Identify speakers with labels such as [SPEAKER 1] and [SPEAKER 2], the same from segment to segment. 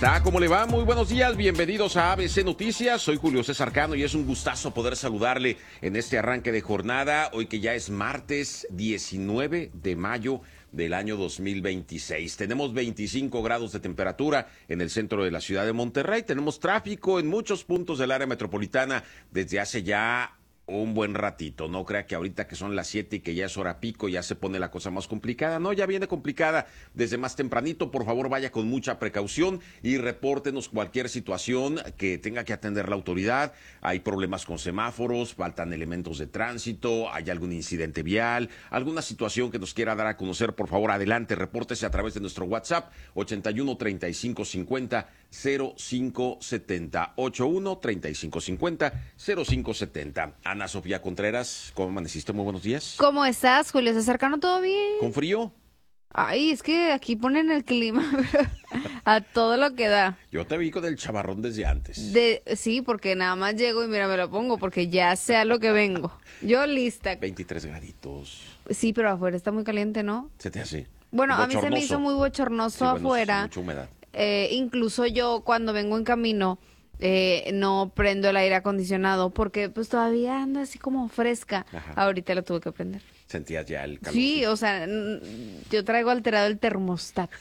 [SPEAKER 1] ¿Cómo le va? Muy buenos días, bienvenidos a ABC Noticias. Soy Julio César Cano y es un gustazo poder saludarle en este arranque de jornada, hoy que ya es martes 19 de mayo del año 2026. Tenemos 25 grados de temperatura en el centro de la ciudad de Monterrey. Tenemos tráfico en muchos puntos del área metropolitana desde hace ya un buen ratito. No crea que ahorita que son las 7 y que ya es hora pico ya se pone la cosa más complicada. No, ya viene complicada desde más tempranito. Por favor, vaya con mucha precaución y repórtenos cualquier situación que tenga que atender la autoridad. Hay problemas con semáforos, faltan elementos de tránsito, hay algún incidente vial, alguna situación que nos quiera dar a conocer. Por favor, adelante, repórtese a través de nuestro WhatsApp 81 35 50 0570 81 35 50 0570. Ana Sofía Contreras, ¿cómo amaneciste? Muy buenos días.
[SPEAKER 2] ¿Cómo estás, Julio César Cano? ¿Todo bien?
[SPEAKER 1] ¿Con frío?
[SPEAKER 2] Ay, es que aquí ponen el clima a todo lo que da.
[SPEAKER 1] Yo te vi con el chamarrón desde antes.
[SPEAKER 2] Sí, porque nada más llego y mira, me lo pongo porque ya sé a lo que vengo. Yo lista.
[SPEAKER 1] 23 graditos.
[SPEAKER 2] Sí, pero afuera está muy caliente, ¿no?
[SPEAKER 1] ¿Se te hace?
[SPEAKER 2] Bueno,
[SPEAKER 1] Bochornoso.
[SPEAKER 2] a mí se me hizo muy bochornoso
[SPEAKER 1] sí, bueno,
[SPEAKER 2] afuera.
[SPEAKER 1] Mucha humedad.
[SPEAKER 2] Incluso yo cuando vengo en camino no prendo el aire acondicionado porque pues todavía ando así como fresca.
[SPEAKER 1] Ajá.
[SPEAKER 2] Ahorita lo tuve que prender.
[SPEAKER 1] ¿Sentías ya el calor?
[SPEAKER 2] Sí, o sea, yo traigo alterado el termostato.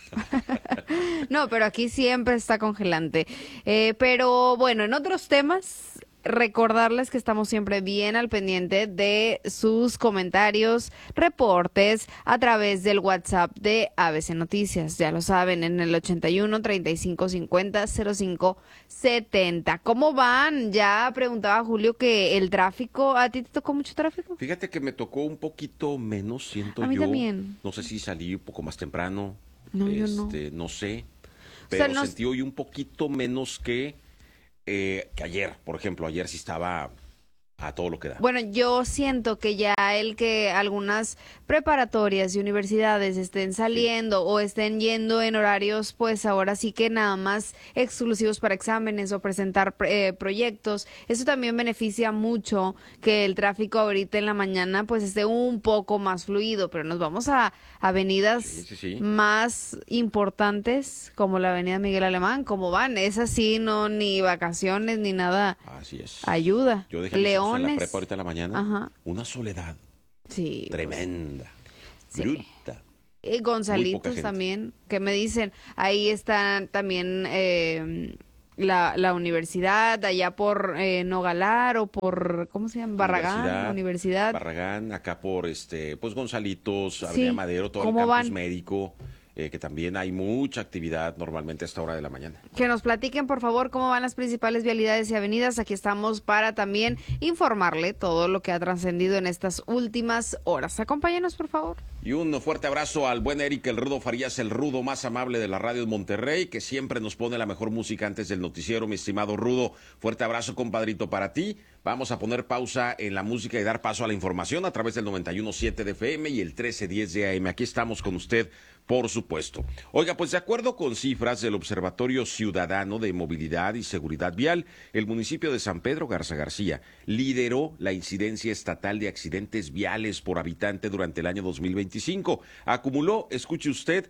[SPEAKER 2] No, pero aquí siempre está congelante. Pero bueno, en otros temas, recordarles que estamos siempre bien al pendiente de sus comentarios, reportes a través del WhatsApp de ABC Noticias. Ya lo saben, en el 81 35 50 05 70. ¿Cómo van? Ya preguntaba Julio que el tráfico, ¿a ti te tocó mucho tráfico?
[SPEAKER 1] Fíjate que me tocó un poquito menos, siento yo.
[SPEAKER 2] A mí también.
[SPEAKER 1] No sé si salí un poco más temprano.
[SPEAKER 2] No, yo no.
[SPEAKER 1] No sé. Pero
[SPEAKER 2] O sea,
[SPEAKER 1] sentí hoy un poquito menos que ayer. Por ejemplo, ayer sí estaba a todo lo que da.
[SPEAKER 2] Bueno, yo siento que ya el que algunas preparatorias y universidades estén saliendo o estén yendo en horarios, pues ahora sí que nada más exclusivos para exámenes o presentar proyectos, eso también beneficia mucho que el tráfico ahorita en la mañana pues esté un poco más fluido, pero nos vamos a avenidas
[SPEAKER 1] Sí.
[SPEAKER 2] más importantes como la avenida Miguel Alemán, ¿cómo van? Es así, no, ni vacaciones ni nada.
[SPEAKER 1] Así es.
[SPEAKER 2] Ayuda.
[SPEAKER 1] Yo dejé mis hijos en la
[SPEAKER 2] Leones.
[SPEAKER 1] prepa ahorita en la mañana.
[SPEAKER 2] Ajá.
[SPEAKER 1] Una soledad
[SPEAKER 2] Sí.
[SPEAKER 1] tremenda,
[SPEAKER 2] Sí.
[SPEAKER 1] bruta.
[SPEAKER 2] Y
[SPEAKER 1] Muy poca
[SPEAKER 2] Gonzalitos
[SPEAKER 1] gente.
[SPEAKER 2] también, que me dicen, ahí está también la universidad, allá por Nogalar o por, ¿cómo se llama? Barragán, Universidad.
[SPEAKER 1] Barragán, acá por pues Gonzalitos,
[SPEAKER 2] Sí.
[SPEAKER 1] Avenida Madero, todo el
[SPEAKER 2] ¿Cómo
[SPEAKER 1] campus
[SPEAKER 2] van?
[SPEAKER 1] médico, que también hay mucha actividad normalmente a esta hora de la mañana.
[SPEAKER 2] Que nos platiquen, por favor, cómo van las principales vialidades y avenidas. Aquí estamos para también informarle todo lo que ha trascendido en estas últimas horas. Acompáñenos, por favor.
[SPEAKER 1] Y un fuerte abrazo al buen Eric El Rudo Farías, el Rudo más amable de la radio de Monterrey, que siempre nos pone la mejor música antes del noticiero, mi estimado Rudo. Fuerte abrazo, compadrito, para ti. Vamos a poner pausa en la música y dar paso a la información a través del 91.7 de FM y el 1310 de AM. Aquí estamos con usted, por supuesto. Oiga, pues de acuerdo con cifras del Observatorio Ciudadano de Movilidad y Seguridad Vial, el municipio de San Pedro Garza García lideró la incidencia estatal de accidentes viales por habitante durante el año 2025. Acumuló, escuche usted,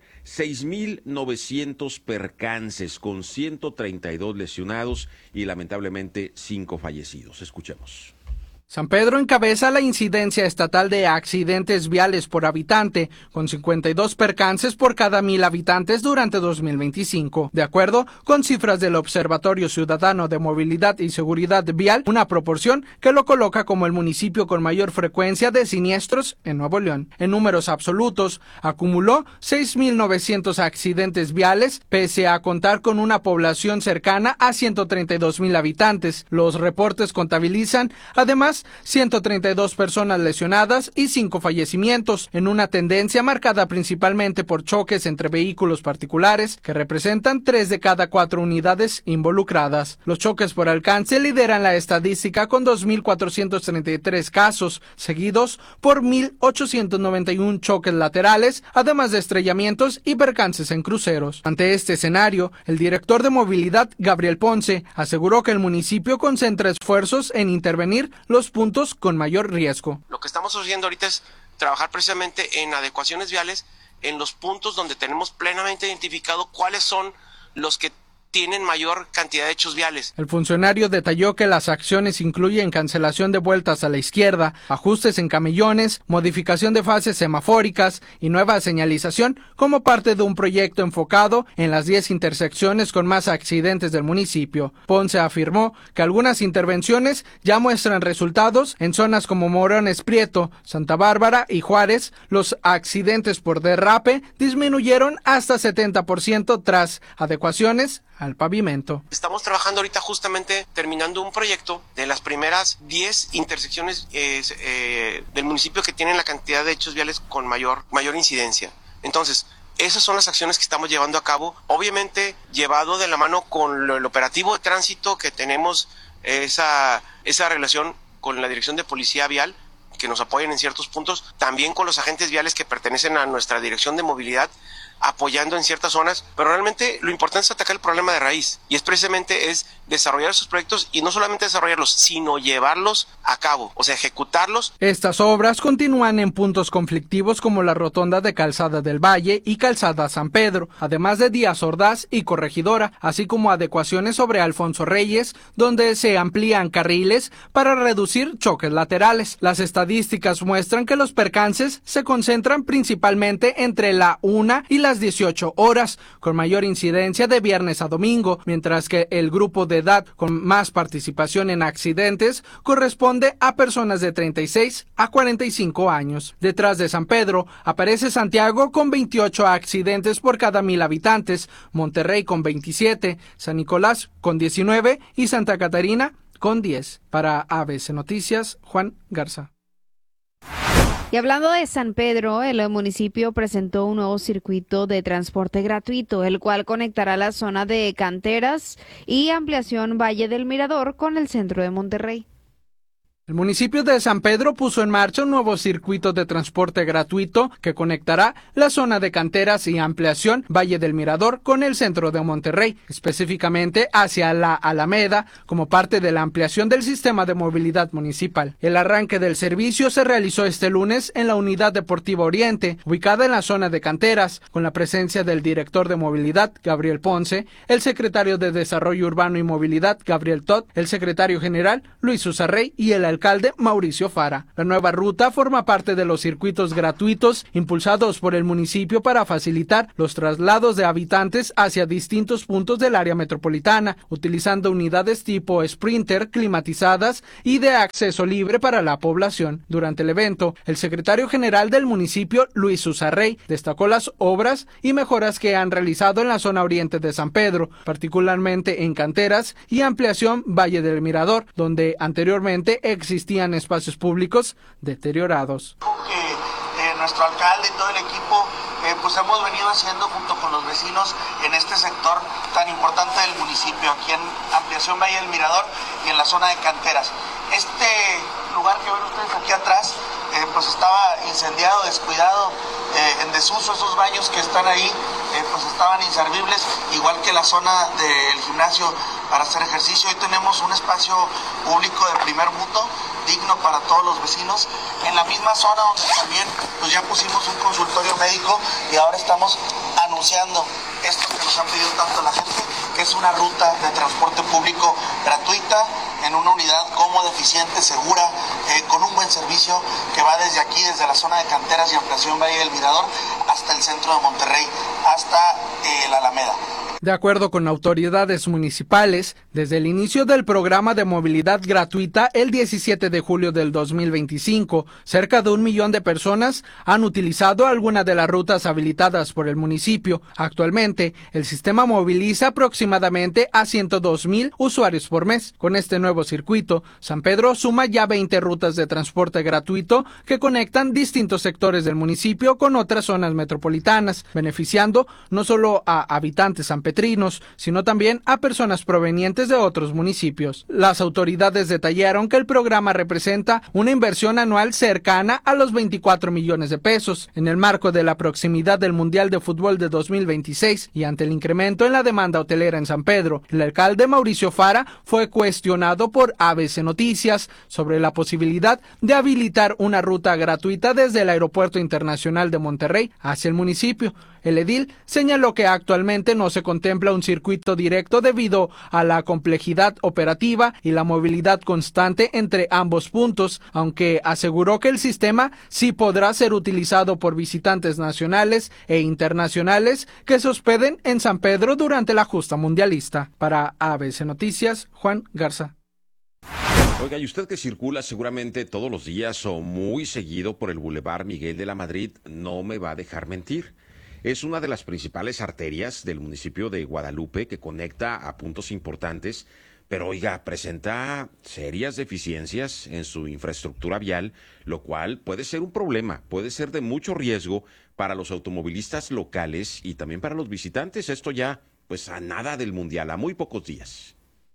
[SPEAKER 1] 6,900 percances con 132 lesionados y lamentablemente 5 fallecidos. Escuchemos.
[SPEAKER 3] San Pedro encabeza la incidencia estatal de accidentes viales por habitante, con 52 percances por cada 1,000 habitantes durante 2025. De acuerdo con cifras del Observatorio Ciudadano de Movilidad y Seguridad Vial, una proporción que lo coloca como el municipio con mayor frecuencia de siniestros en Nuevo León. En números absolutos, acumuló 6,900 accidentes viales, pese a contar con una población cercana a 132,000 habitantes. Los reportes contabilizan, además, 132 personas lesionadas y 5 fallecimientos, en una tendencia marcada principalmente por choques entre vehículos particulares, que representan 3 de cada 4 unidades involucradas. Los choques por alcance lideran la estadística con 2,433 casos, seguidos por 1,891 choques laterales, además de estrellamientos y percances en cruceros. Ante este escenario, el director de movilidad, Gabriel Ponce, aseguró que el municipio concentra esfuerzos en intervenir los puntos con mayor riesgo.
[SPEAKER 4] Lo que estamos haciendo ahorita es trabajar precisamente en adecuaciones viales en los puntos donde tenemos plenamente identificado cuáles son los que tienen mayor cantidad de hechos viales.
[SPEAKER 3] El funcionario detalló que las acciones incluyen cancelación de vueltas a la izquierda, ajustes en camellones, modificación de fases semafóricas y nueva señalización como parte de un proyecto enfocado en las 10 intersecciones con más accidentes del municipio. Ponce afirmó que algunas intervenciones ya muestran resultados en zonas como Morones Prieto, Santa Bárbara y Juárez. Los accidentes por derrape disminuyeron hasta 70% tras adecuaciones al pavimento.
[SPEAKER 4] Estamos trabajando ahorita justamente terminando un proyecto de las primeras 10 intersecciones del municipio que tienen la cantidad de hechos viales con mayor incidencia. Entonces, esas son las acciones que estamos llevando a cabo, obviamente llevado de la mano con el operativo de tránsito que tenemos esa relación con la Dirección de Policía Vial, que nos apoyan en ciertos puntos, también con los agentes viales que pertenecen a nuestra Dirección de Movilidad, apoyando en ciertas zonas, pero realmente lo importante es atacar el problema de raíz, y es precisamente desarrollar esos proyectos, y no solamente desarrollarlos, sino llevarlos a cabo, o sea, ejecutarlos.
[SPEAKER 3] Estas obras continúan en puntos conflictivos como la rotonda de Calzada del Valle y Calzada San Pedro, además de Díaz Ordaz y Corregidora, así como adecuaciones sobre Alfonso Reyes, donde se amplían carriles para reducir choques laterales. Las estadísticas muestran que los percances se concentran principalmente entre la 1 y las 18 horas, con mayor incidencia de viernes a domingo, mientras que el grupo de edad con más participación en accidentes corresponde a personas de 36 a 45 años. Detrás de San Pedro aparece Santiago con 28 accidentes por cada 1,000 habitantes, Monterrey con 27, San Nicolás con 19 y Santa Catarina con 10. Para ABC Noticias, Juan Garza.
[SPEAKER 2] Y hablando de San Pedro, el municipio presentó un nuevo circuito de transporte gratuito, el cual conectará la zona de Canteras y ampliación Valle del Mirador con el centro de Monterrey.
[SPEAKER 3] El municipio de San Pedro puso en marcha un nuevo circuito de transporte gratuito que conectará la zona de Canteras y ampliación Valle del Mirador con el centro de Monterrey, específicamente hacia la Alameda, como parte de la ampliación del sistema de movilidad municipal. El arranque del servicio se realizó este lunes en la Unidad Deportiva Oriente, ubicada en la zona de Canteras, con la presencia del director de movilidad, Gabriel Ponce, el secretario de Desarrollo Urbano y Movilidad, Gabriel Todd, el secretario general, Luis Usarrey, y el alcalde Mauricio Fara. La nueva ruta forma parte de los circuitos gratuitos impulsados por el municipio para facilitar los traslados de habitantes hacia distintos puntos del área metropolitana, utilizando unidades tipo Sprinter climatizadas y de acceso libre para la población. Durante el evento, el secretario general del municipio, Luis Usarrey, destacó las obras y mejoras que han realizado en la zona oriente de San Pedro, particularmente en Canteras y ampliación Valle del Mirador, donde anteriormente existían espacios públicos deteriorados.
[SPEAKER 5] Nuestro alcalde y todo el equipo pues hemos venido haciendo junto con los vecinos en este sector tan importante del municipio, aquí en ampliación Valle del Mirador y en la zona de Canteras. Este lugar que ven ustedes aquí atrás pues estaba incendiado, descuidado, en desuso. Esos baños que están ahí pues estaban inservibles, igual que la zona del gimnasio para hacer ejercicio. Hoy tenemos un espacio público de primer mundo, digno para todos los vecinos, en la misma zona donde también pues ya pusimos un consultorio médico y ahora estamos anunciando esto que nos han pedido tanto la gente, que es una ruta de transporte público gratuita, en una unidad cómoda, eficiente, segura, con un buen servicio, que va desde aquí, desde la zona de Canteras y ampliación Valle del Mirador, hasta el centro de Monterrey, hasta la Alameda.
[SPEAKER 3] De acuerdo con autoridades municipales, desde el inicio del programa de movilidad gratuita el 17 de julio del 2025, cerca de 1 millón de personas han utilizado alguna de las rutas habilitadas por el municipio. Actualmente, el sistema moviliza aproximadamente a 102,000 usuarios por mes. Con este nuevo circuito, San Pedro suma ya 20 rutas de transporte gratuito que conectan distintos sectores del municipio con otras zonas metropolitanas, beneficiando no solo a habitantes sanpetrinos, sino también a personas provenientes de otros municipios. Las autoridades detallaron que el programa representa una inversión anual cercana a los 24 millones de pesos. En el marco de la proximidad del Mundial de Fútbol de 2026 y ante el incremento en la demanda hotelera en San Pedro, el alcalde Mauricio Fara fue cuestionado por ABC Noticias sobre la posibilidad de habilitar una ruta gratuita desde el Aeropuerto Internacional de Monterrey hacia el municipio. El edil señaló que actualmente no se contempla un circuito directo debido a la complejidad operativa y la movilidad constante entre ambos puntos, aunque aseguró que el sistema sí podrá ser utilizado por visitantes nacionales e internacionales que se hospeden en San Pedro durante la justa mundialista. Para ABC Noticias, Juan Garza.
[SPEAKER 1] Oiga, y usted que circula seguramente todos los días o muy seguido por el Boulevard Miguel de la Madrid, no me va a dejar mentir. Es una de las principales arterias del municipio de Guadalupe que conecta a puntos importantes, pero oiga, presenta serias deficiencias en su infraestructura vial, lo cual puede ser un problema, puede ser de mucho riesgo para los automovilistas locales y también para los visitantes. Esto ya, pues a nada del Mundial, a muy pocos días.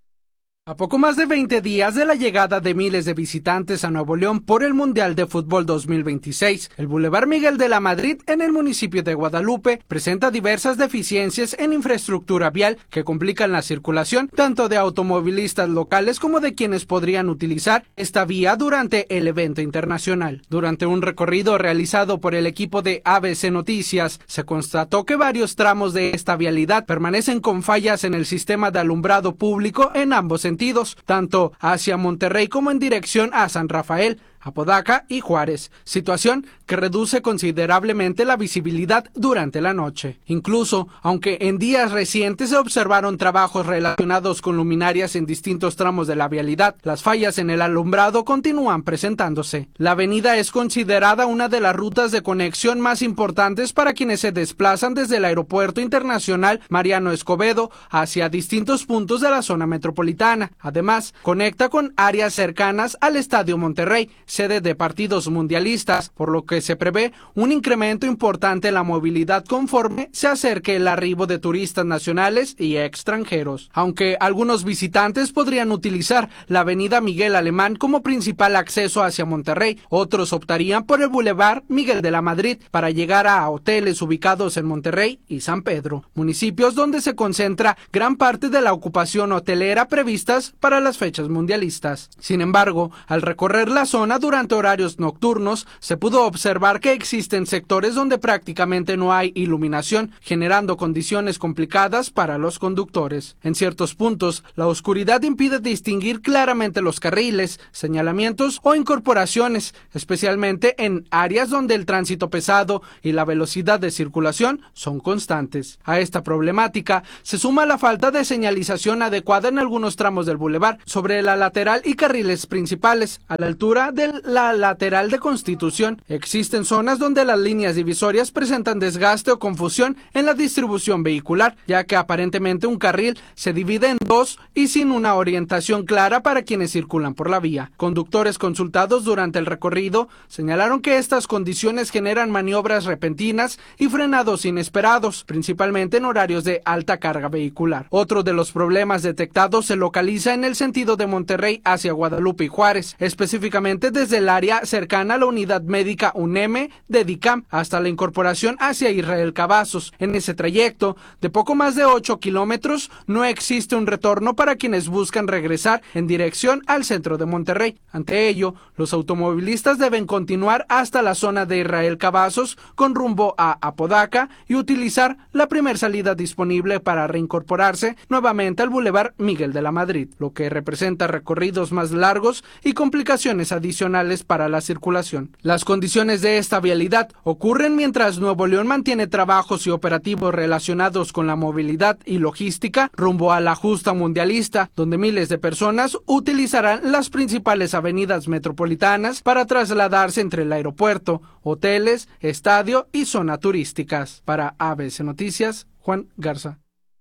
[SPEAKER 3] A poco más de 20 días de la llegada de miles de visitantes a Nuevo León por el Mundial de Fútbol 2026, el Boulevard Miguel de la Madrid en el municipio de Guadalupe presenta diversas deficiencias en infraestructura vial que complican la circulación tanto de automovilistas locales como de quienes podrían utilizar esta vía durante el evento internacional. Durante un recorrido realizado por el equipo de ABC Noticias, se constató que varios tramos de esta vialidad permanecen con fallas en el sistema de alumbrado público en ambos sentidos, tanto hacia Monterrey como en dirección a San Rafael, Apodaca y Juárez, situación que reduce considerablemente la visibilidad durante la noche. Incluso, aunque en días recientes se observaron trabajos relacionados con luminarias en distintos tramos de la vialidad, las fallas en el alumbrado continúan presentándose. La avenida es considerada una de las rutas de conexión más importantes para quienes se desplazan desde el Aeropuerto Internacional Mariano Escobedo hacia distintos puntos de la zona metropolitana. Además, conecta con áreas cercanas al Estadio Monterrey, sede de partidos mundialistas, por lo que se prevé un incremento importante en la movilidad conforme se acerque el arribo de turistas nacionales y extranjeros. Aunque algunos visitantes podrían utilizar la avenida Miguel Alemán como principal acceso hacia Monterrey, otros optarían por el Boulevard Miguel de la Madrid para llegar a hoteles ubicados en Monterrey y San Pedro, municipios donde se concentra gran parte de la ocupación hotelera previstas para las fechas mundialistas. Sin embargo, al recorrer la zona durante horarios nocturnos, se pudo observar que existen sectores donde prácticamente no hay iluminación, generando condiciones complicadas para los conductores. En ciertos puntos, la oscuridad impide distinguir claramente los carriles, señalamientos o incorporaciones, especialmente en áreas donde el tránsito pesado y la velocidad de circulación son constantes. A esta problemática se suma la falta de señalización adecuada en algunos tramos del bulevar, sobre la lateral y carriles principales, a la altura de la lateral de Constitución. Existen zonas donde las líneas divisorias presentan desgaste o confusión en la distribución vehicular, ya que aparentemente un carril se divide en dos y sin una orientación clara para quienes circulan por la vía. Conductores consultados durante el recorrido señalaron que estas condiciones generan maniobras repentinas y frenados inesperados, principalmente en horarios de alta carga vehicular. Otro de los problemas detectados se localiza en el sentido de Monterrey hacia Guadalupe y Juárez, específicamente desde el área cercana a la unidad médica UNEM de DICAM hasta la incorporación hacia Israel Cavazos. En ese trayecto, de poco más de 8 kilómetros, no existe un retorno para quienes buscan regresar en dirección al centro de Monterrey. Ante ello, los automovilistas deben continuar hasta la zona de Israel Cavazos con rumbo a Apodaca y utilizar la primera salida disponible para reincorporarse nuevamente al Boulevard Miguel de la Madrid, lo que representa recorridos más largos y complicaciones adicionales para la circulación. Las condiciones de esta vialidad ocurren mientras Nuevo León mantiene trabajos y operativos relacionados con la movilidad y logística rumbo a la justa mundialista, donde miles de personas utilizarán las principales avenidas metropolitanas para trasladarse entre el aeropuerto, hoteles, estadio y zona turísticas. Para ABC Noticias, Juan Garza.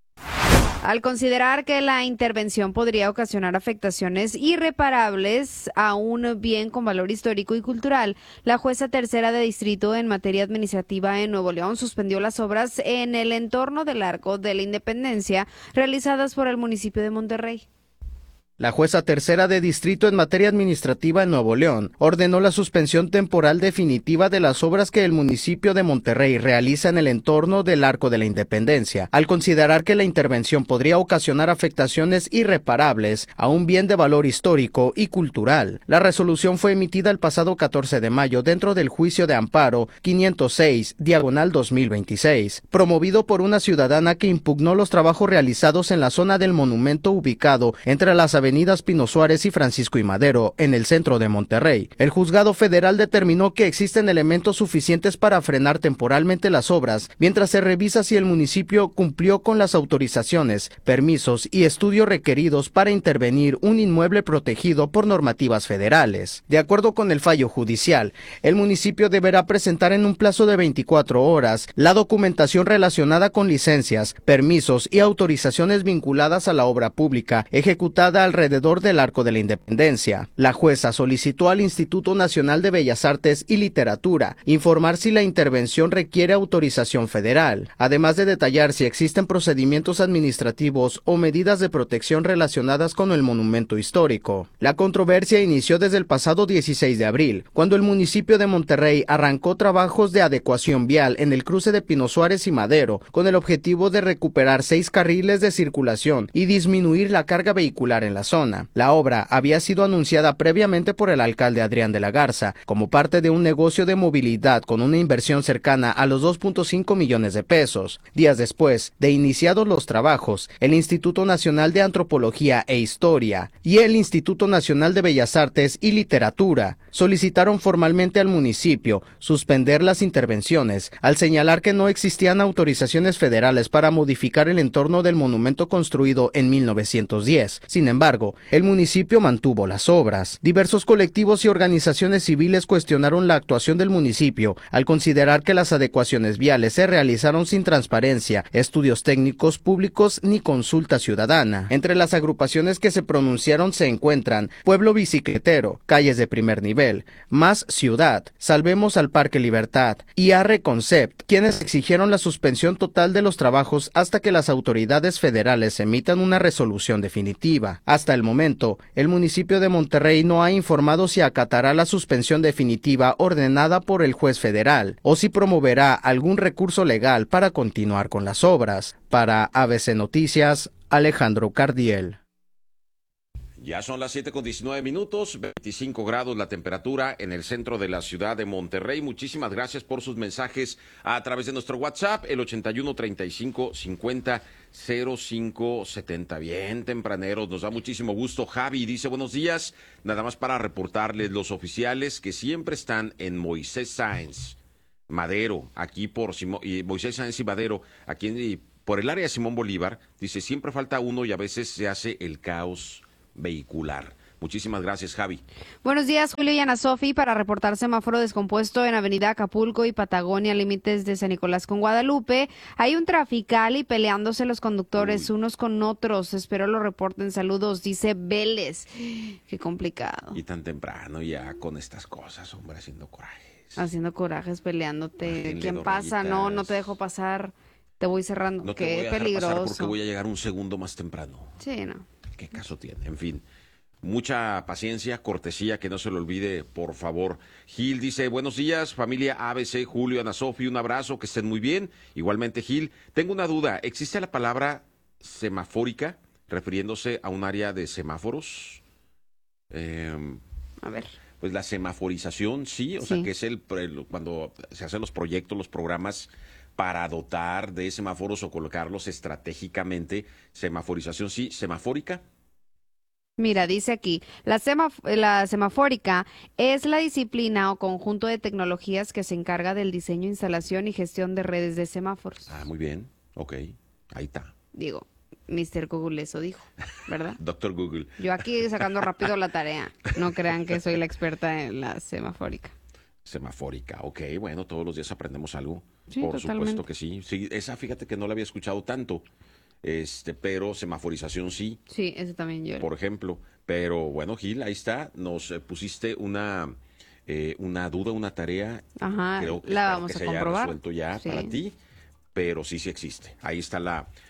[SPEAKER 2] Al considerar que la intervención podría ocasionar afectaciones irreparables a un bien con valor histórico y cultural, la jueza tercera de distrito en materia administrativa en Nuevo León suspendió las obras en el entorno del Arco de la Independencia realizadas por el municipio de Monterrey.
[SPEAKER 6] La jueza tercera de distrito en materia administrativa en Nuevo León ordenó la suspensión temporal definitiva de las obras que el municipio de Monterrey realiza en el entorno del Arco de la Independencia, al considerar que la intervención podría ocasionar afectaciones irreparables a un bien de valor histórico y cultural. La resolución fue emitida el pasado 14 de mayo dentro del juicio de amparo 506/2026, promovido por una ciudadana que impugnó los trabajos realizados en la zona del monumento ubicado entre las avenidas Pino Suárez y Francisco y Madero, en el centro de Monterrey. El juzgado federal determinó que existen elementos suficientes para frenar temporalmente las obras, mientras se revisa si el municipio cumplió con las autorizaciones, permisos y estudios requeridos para intervenir un inmueble protegido por normativas federales. De acuerdo con el fallo judicial, el municipio deberá presentar en un plazo de 24 horas la documentación relacionada con licencias, permisos y autorizaciones vinculadas a la obra pública ejecutada alrededor del Arco de la Independencia. La jueza solicitó al Instituto Nacional de Bellas Artes y Literatura informar si la intervención requiere autorización federal, además de detallar si existen procedimientos administrativos o medidas de protección relacionadas con el monumento histórico. La controversia inició desde el pasado 16 de abril, cuando el municipio de Monterrey arrancó trabajos de adecuación vial en el cruce de Pino Suárez y Madero, con el objetivo de recuperar 6 carriles de circulación y disminuir la carga vehicular en la zona. La obra había sido anunciada previamente por el alcalde Adrián de la Garza, como parte de un negocio de movilidad con una inversión cercana a los 2.5 millones de pesos. Días después de iniciados los trabajos, el Instituto Nacional de Antropología e Historia y el Instituto Nacional de Bellas Artes y Literatura solicitaron formalmente al municipio suspender las intervenciones, al señalar que no existían autorizaciones federales para modificar el entorno del monumento construido en 1910. Sin embargo, el municipio mantuvo las obras. Diversos colectivos y organizaciones civiles cuestionaron la actuación del municipio al considerar que las adecuaciones viales se realizaron sin transparencia, estudios técnicos públicos ni consulta ciudadana. Entre las agrupaciones que se pronunciaron se encuentran Pueblo Bicicletero, Calles de Primer Nivel, Más Ciudad, Salvemos al Parque Libertad y Arre Concept, quienes exigieron la suspensión total de los trabajos hasta que las autoridades federales emitan una resolución definitiva. Hasta el momento, el municipio de Monterrey no ha informado si acatará la suspensión definitiva ordenada por el juez federal o si promoverá algún recurso legal para continuar con las obras. Para ABC Noticias, Alejandro Cardiel.
[SPEAKER 1] Ya son las 7:19, 25 grados la temperatura en el centro de la ciudad de Monterrey. Muchísimas gracias por sus mensajes a través de nuestro WhatsApp, el 81 35 50 05 70. Bien tempraneros, nos da muchísimo gusto. Javi dice buenos días, nada más para reportarles los oficiales que siempre están en Moisés Sáenz Madero, aquí por Moisés Sáenz y Madero, aquí por el área de Simón Bolívar. Dice siempre falta uno y a veces se hace el caos vehicular. Muchísimas gracias, Javi.
[SPEAKER 2] Buenos días, Julio y Ana Sofi, para reportar semáforo descompuesto en Avenida Acapulco y Patagonia, límites de San Nicolás con Guadalupe. Hay un trafical y peleándose los conductores unos con otros. Espero lo reporten. Saludos, dice Vélez. Qué complicado.
[SPEAKER 1] Y tan temprano ya con estas cosas, hombre, haciendo corajes.
[SPEAKER 2] Haciendo corajes, peleándote.
[SPEAKER 1] Bájenle
[SPEAKER 2] ¿Quién
[SPEAKER 1] dos
[SPEAKER 2] pasa?
[SPEAKER 1] rayitas.
[SPEAKER 2] No te dejo pasar. Te voy cerrando.
[SPEAKER 1] No te
[SPEAKER 2] Qué
[SPEAKER 1] voy a dejar
[SPEAKER 2] peligroso.
[SPEAKER 1] pasar porque voy a llegar un segundo más temprano.
[SPEAKER 2] Sí, no.
[SPEAKER 1] ¿Qué caso tiene? En fin, mucha paciencia, cortesía, que no se lo olvide, por favor. Gil dice, buenos días, familia ABC, Julio, Ana Sofi, un abrazo, que estén muy bien. Igualmente, Gil, tengo una duda, ¿existe la palabra semafórica refiriéndose a un área de semáforos?
[SPEAKER 2] A ver.
[SPEAKER 1] Pues la semaforización, sí, o sea, que es cuando se hacen los proyectos, los programas para dotar de semáforos o colocarlos estratégicamente. Semaforización, sí. ¿Semafórica?
[SPEAKER 2] Mira, dice aquí, la semafórica es la disciplina o conjunto de tecnologías que se encarga del diseño, instalación y gestión de redes de semáforos.
[SPEAKER 1] Ah, muy bien. Ok, ahí está.
[SPEAKER 2] Digo, Mr. Google eso dijo, ¿verdad?
[SPEAKER 1] Doctor Google.
[SPEAKER 2] Yo aquí sacando rápido la tarea. No crean que soy la experta en la semafórica.
[SPEAKER 1] Semafórica, ok, bueno, todos los días aprendemos algo.
[SPEAKER 2] Sí,
[SPEAKER 1] por
[SPEAKER 2] totalmente.
[SPEAKER 1] supuesto que sí. Sí, esa fíjate que no la había escuchado tanto, pero semaforización sí,
[SPEAKER 2] Sí, ese también yo.
[SPEAKER 1] por ejemplo. Pero bueno, Gil, ahí está, nos pusiste una duda, una tarea.
[SPEAKER 2] Ajá,
[SPEAKER 1] Creo que
[SPEAKER 2] la
[SPEAKER 1] espero
[SPEAKER 2] vamos
[SPEAKER 1] que
[SPEAKER 2] a
[SPEAKER 1] se haya
[SPEAKER 2] comprobar.
[SPEAKER 1] resuelto ya
[SPEAKER 2] Sí.
[SPEAKER 1] para ti, pero sí existe. Ahí está la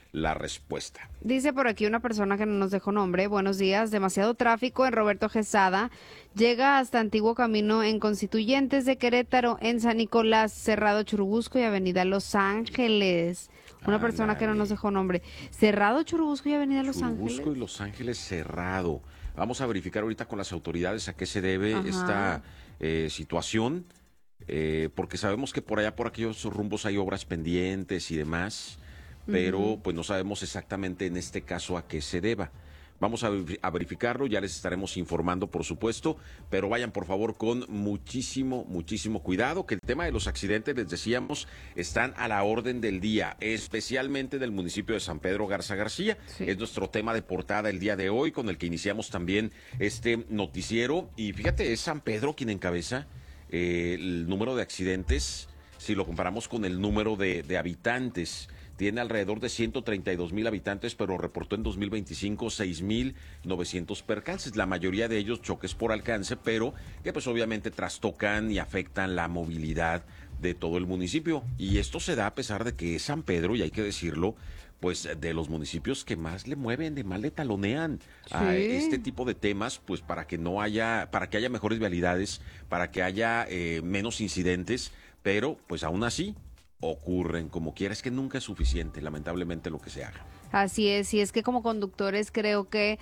[SPEAKER 1] la respuesta.
[SPEAKER 2] Dice por aquí una persona que no nos dejó nombre. Buenos días. Demasiado tráfico en Roberto Gesada. Llega hasta Antiguo Camino en Constituyentes de Querétaro, en San Nicolás, Cerrado Churubusco y Avenida Los Ángeles. Una persona que no nos dejó nombre. Cerrado Churubusco y Avenida Los Ángeles.
[SPEAKER 1] Churubusco y Los Ángeles cerrado. Vamos a verificar ahorita con las autoridades a qué se debe esta situación, porque sabemos que por allá, por aquellos rumbos hay obras pendientes y demás, pero pues no sabemos exactamente en este caso a qué se deba. Vamos a verificarlo, ya les estaremos informando, por supuesto, pero vayan por favor con muchísimo cuidado, que el tema de los accidentes, les decíamos, están a la orden del día, especialmente del municipio de San Pedro Garza García. Sí. Es nuestro tema de portada el día de hoy, con el que iniciamos también este noticiero. Y fíjate, es San Pedro quien encabeza el número de accidentes, si lo comparamos con el número de habitantes. Tiene alrededor de 132,000 habitantes, pero reportó en 2025 6,900 percances. La mayoría de ellos choques por alcance, pero que pues obviamente trastocan y afectan la movilidad de todo el municipio. Y esto se da a pesar de que es San Pedro, y hay que decirlo, pues de los municipios que más le mueven, de más le talonean a este tipo de temas, pues para que haya mejores vialidades, para que haya menos incidentes, pero pues aún así ocurren como quiera. Es que nunca es suficiente, lamentablemente, lo que se haga.
[SPEAKER 2] Así es, y es que como conductores creo que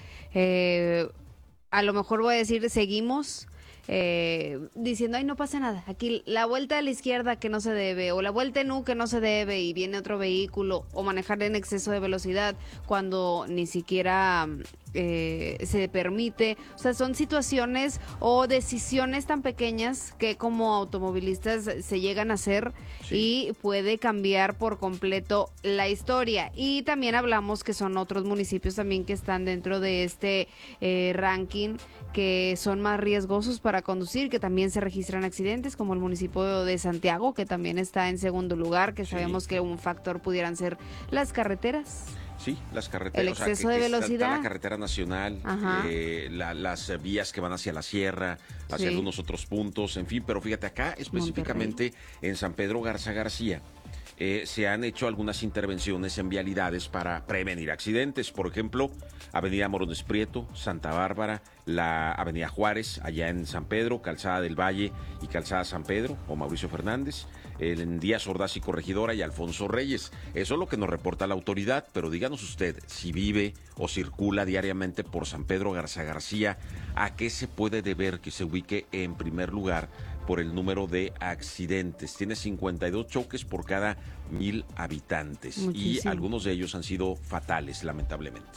[SPEAKER 2] a lo mejor voy a decir, seguimos diciendo, ay, no pasa nada, aquí la vuelta a la izquierda que no se debe, o la vuelta en U que no se debe y viene otro vehículo, o manejar en exceso de velocidad cuando ni siquiera se permite. O sea, son situaciones o decisiones tan pequeñas que como automovilistas se llegan a hacer y puede cambiar por completo la historia. Y también hablamos que son otros municipios también que están dentro de este ranking, que son más riesgosos para conducir, que también se registran accidentes, como el municipio de Santiago, que también está en segundo lugar, que sabemos que un factor pudieran ser las carreteras.
[SPEAKER 1] Sí, las carreteras.
[SPEAKER 2] El exceso de velocidad.
[SPEAKER 1] Está la carretera nacional, las vías que van hacia la sierra, hacia algunos otros puntos, en fin. Pero fíjate, acá específicamente en San Pedro Garza García, se han hecho algunas intervenciones en vialidades para prevenir accidentes. Por ejemplo, Avenida Morones Prieto, Santa Bárbara, la Avenida Juárez, allá en San Pedro, Calzada del Valle y Calzada San Pedro, o Mauricio Fernández, en Díaz Ordaz y Corregidora y Alfonso Reyes. Eso es lo que nos reporta la autoridad, pero díganos usted, si vive o circula diariamente por San Pedro Garza García, ¿a qué se puede deber que se ubique en primer lugar por el número de accidentes? Tiene 52 choques por cada 1,000 habitantes. Muchísimo. Y algunos de ellos han sido fatales, lamentablemente.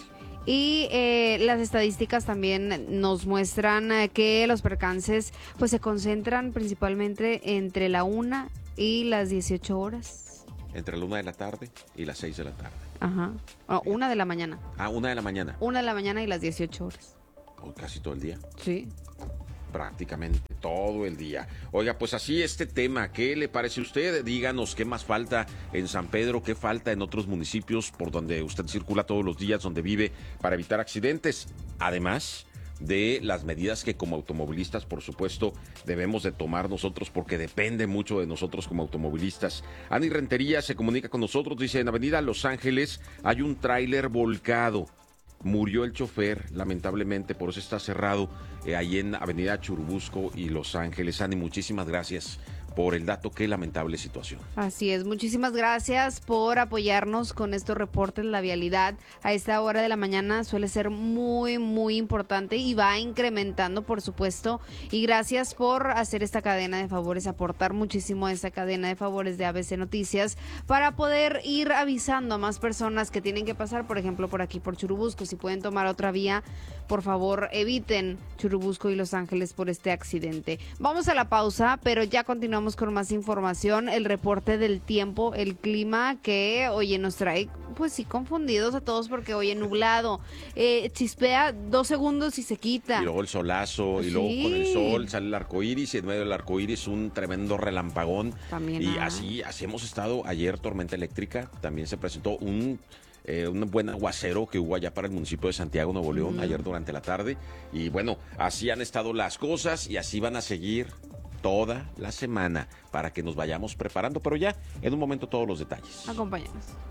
[SPEAKER 2] Y las estadísticas también nos muestran que los percances pues se concentran principalmente entre la 1 y las 18 horas.
[SPEAKER 1] Entre la 1 de la tarde y las 6 de la tarde.
[SPEAKER 2] Ajá. 1 de la mañana.
[SPEAKER 1] 1 de la mañana.
[SPEAKER 2] 1 de la mañana y las 18 horas.
[SPEAKER 1] Casi todo el día.
[SPEAKER 2] Sí.
[SPEAKER 1] Prácticamente todo el día. Oiga, pues así este tema, ¿qué le parece a usted? Díganos qué más falta en San Pedro, qué falta en otros municipios por donde usted circula todos los días, donde vive, para evitar accidentes. Además de las medidas que como automovilistas, por supuesto, debemos de tomar nosotros, porque depende mucho de nosotros como automovilistas. Ani Rentería se comunica con nosotros, dice, en Avenida Los Ángeles hay un tráiler volcado. Murió el chofer, lamentablemente, por eso está cerrado ahí en Avenida Churubusco y Los Ángeles. Ani, muchísimas gracias por el dato, qué lamentable situación.
[SPEAKER 2] Así es, muchísimas gracias por apoyarnos con estos reportes. La vialidad a esta hora de la mañana suele ser muy importante y va incrementando, por supuesto, y gracias por hacer esta cadena de favores, aportar muchísimo a esta cadena de favores de ABC Noticias para poder ir avisando a más personas que tienen que pasar, por ejemplo, por aquí por Churubusco. Si pueden tomar otra vía, por favor, eviten Churubusco y Los Ángeles por este accidente. Vamos a la pausa, pero ya continuamos con más información, el reporte del tiempo, el clima que, oye, nos trae, pues sí, confundidos a todos porque, oye, nublado, chispea 2 segundos y se quita.
[SPEAKER 1] Y luego el solazo, y luego con el sol sale el arco iris, y en medio del arco iris un tremendo relampagón.
[SPEAKER 2] También
[SPEAKER 1] y así hemos estado. Ayer tormenta eléctrica, también se presentó un buen aguacero que hubo allá para el municipio de Santiago, Nuevo León, ayer durante la tarde. Y bueno, así han estado las cosas y así van a seguir toda la semana para que nos vayamos preparando, pero ya en un momento todos los detalles.
[SPEAKER 2] Acompáñanos.